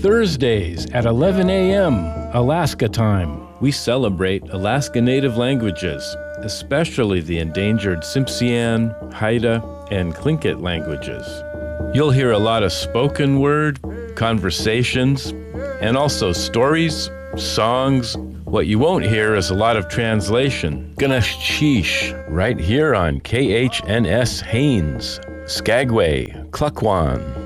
Thursdays at 11 a.m. Alaska time. We celebrate Alaska Native languages, especially the endangered Tsimshian, Haida, and Tlingit languages. You'll hear a lot of spoken word, conversations, and also stories, songs. What you won't hear is a lot of translation. Ganashish, right here on KHNS Haines, Skagway, Klukwan.